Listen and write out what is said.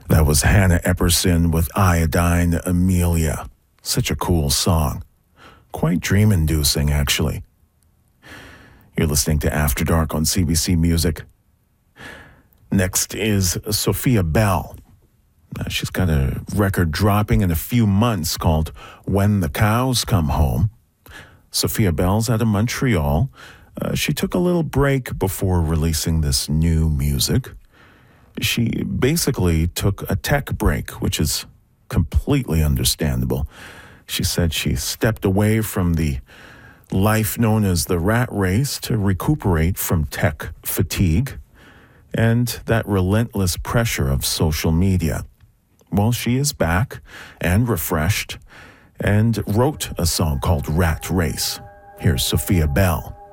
That was Hannah Epperson with Iodine Amelia. Such a cool song. Quite dream-inducing, actually. You're listening to After Dark on CBC Music. Next is Sophia Bell. She's got a record dropping in a few months called When the Cows Come Home. Sophia Bell's out of Montreal. She took a little break before releasing this new music. She basically took a tech break, which is completely understandable. She said she stepped away from the life known as the rat race to recuperate from tech fatigue and that relentless pressure of social media. Well, she is back and refreshed and wrote a song called Rat Race. Here's Sophia Bell.